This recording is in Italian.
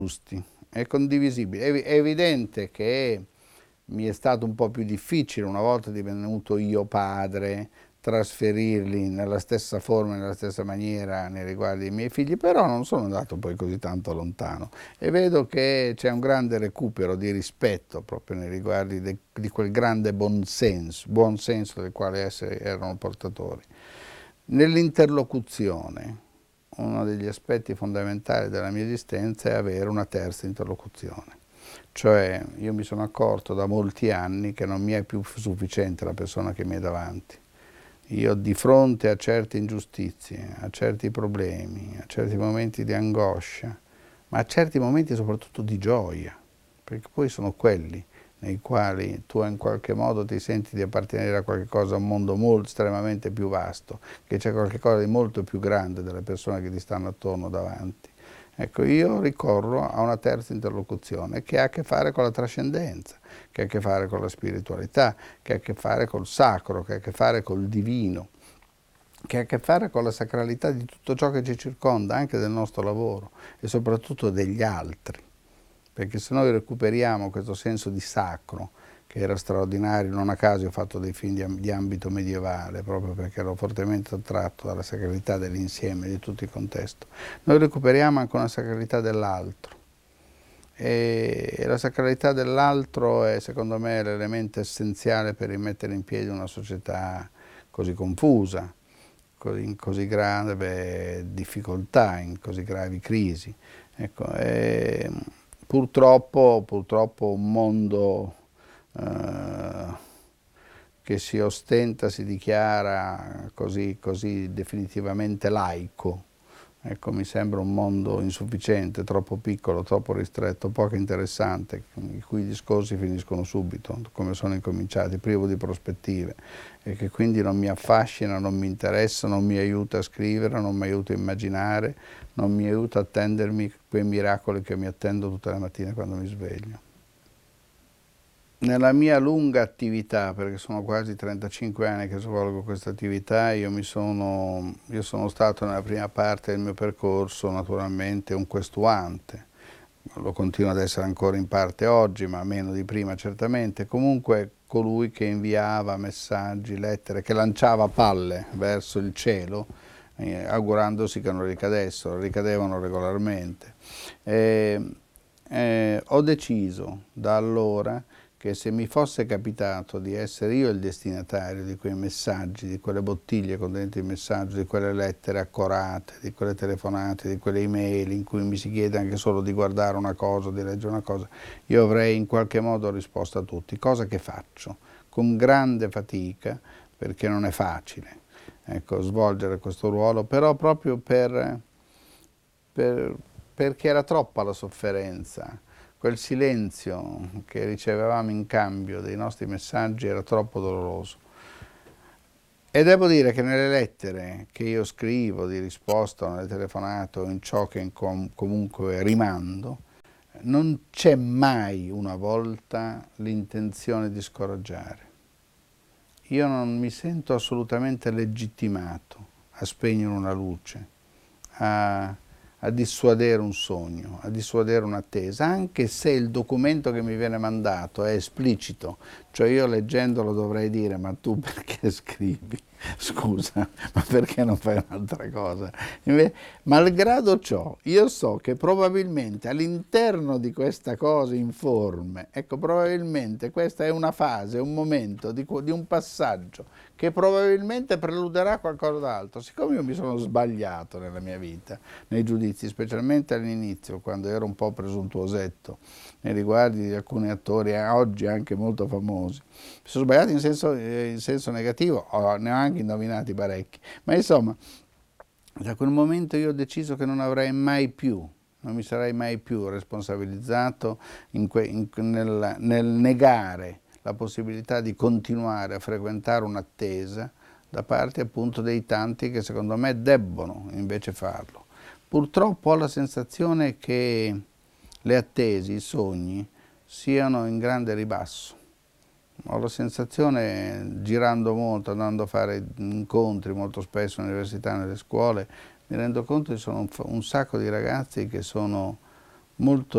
giusti, è condivisibile. È evidente che mi è stato un po' più difficile, una volta divenuto io padre, trasferirli nella stessa forma, nella stessa maniera nei riguardi dei miei figli, però non sono andato poi così tanto lontano e vedo che c'è un grande recupero di rispetto proprio nei riguardi di quel grande buon senso del quale erano portatori. Nell'interlocuzione, uno degli aspetti fondamentali della mia esistenza è avere una terza interlocuzione. Cioè, io mi sono accorto da molti anni che non mi è più sufficiente la persona che mi è davanti. Io di fronte a certe ingiustizie, a certi problemi, a certi momenti di angoscia, ma a certi momenti soprattutto di gioia, perché poi sono quelli nei quali tu in qualche modo ti senti di appartenere a qualche cosa, a un mondo molto, estremamente più vasto, che c'è qualcosa di molto più grande delle persone che ti stanno attorno davanti. Ecco, io ricorro a una terza interlocuzione che ha a che fare con la trascendenza, che ha a che fare con la spiritualità, che ha a che fare col sacro, che ha a che fare col divino, che ha a che fare con la sacralità di tutto ciò che ci circonda, anche del nostro lavoro e soprattutto degli altri. Perché se noi recuperiamo questo senso di sacro, che era straordinario, non a caso ho fatto dei film di ambito medievale, proprio perché ero fortemente attratto dalla sacralità dell'insieme, di tutto il contesto, noi recuperiamo anche una sacralità dell'altro. E la sacralità dell'altro è, secondo me, l'elemento essenziale per rimettere in piedi una società così confusa, in così grave difficoltà, in così gravi crisi. Ecco, purtroppo un mondo che si ostenta, si dichiara così definitivamente laico. Ecco, mi sembra un mondo insufficiente, troppo piccolo, troppo ristretto, poco interessante, i cui discorsi finiscono subito, come sono incominciati, privo di prospettive, e che quindi non mi affascina, non mi interessa, non mi aiuta a scrivere, non mi aiuta a immaginare, non mi aiuta a attendermi quei miracoli che mi attendo tutte le mattine quando mi sveglio. Nella mia lunga attività, perché sono quasi 35 anni che svolgo questa attività, io sono stato nella prima parte del mio percorso naturalmente un questuante, lo continuo ad essere ancora in parte oggi, ma meno di prima certamente, comunque colui che inviava messaggi, lettere, che lanciava palle verso il cielo, augurandosi che non ricadessero, ricadevano regolarmente. Ho deciso da allora che se mi fosse capitato di essere io il destinatario di quei messaggi, di quelle bottiglie con dentro i messaggi, di quelle lettere accorate, di quelle telefonate, di quelle email in cui mi si chiede anche solo di guardare una cosa, di leggere una cosa, io avrei in qualche modo risposto a tutti, cosa che faccio con grande fatica, perché non è facile, ecco, svolgere questo ruolo, però proprio perché era troppa la sofferenza. Quel silenzio che ricevevamo in cambio dei nostri messaggi era troppo doloroso. E devo dire che nelle lettere che io scrivo di risposta, nelle telefonate o in ciò che comunque rimando, non c'è mai una volta l'intenzione di scoraggiare. Io non mi sento assolutamente legittimato a spegnere una luce, a dissuadere un sogno, a dissuadere un'attesa, anche se il documento che mi viene mandato è esplicito, cioè io leggendolo dovrei dire ma tu perché scrivi? Scusa, ma perché non fai un'altra cosa? Malgrado ciò, io so che probabilmente all'interno di questa cosa informe, ecco, probabilmente questa è una fase, un momento di un passaggio che probabilmente preluderà qualcosa d'altro. Siccome io mi sono sbagliato nella mia vita, nei giudizi, specialmente all'inizio, quando ero un po' presuntuosetto nei riguardi di alcuni attori, oggi anche molto famosi, mi sono sbagliato in senso negativo, ne ho anche indovinati parecchi, ma insomma, da quel momento io ho deciso che non avrei mai più, non mi sarei mai più responsabilizzato nel negare la possibilità di continuare a frequentare un'attesa da parte appunto dei tanti che secondo me debbono invece farlo. Purtroppo ho la sensazione che le attese, i sogni, siano in grande ribasso. Ho la sensazione, girando molto, andando a fare incontri molto spesso all'università, nelle scuole, mi rendo conto che ci sono un sacco di ragazzi che sono molto